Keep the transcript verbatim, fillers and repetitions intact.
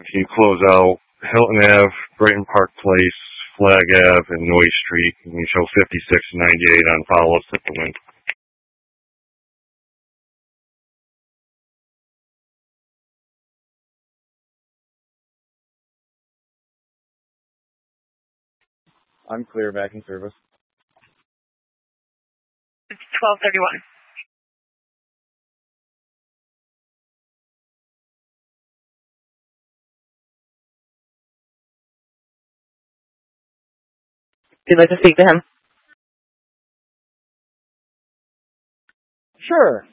if you close out Hilton Avenue, Brighton Park Place, Flag Avenue, and Noy Street, and you show fifty-six ninety-eight on follow-ups at the link. Unclear, back in service. It's twelve thirty-one. You'd like to speak to him? Sure.